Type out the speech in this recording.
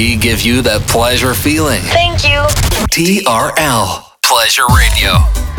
We give you that pleasure feeling. Thank you. TRL Pleasure Radio.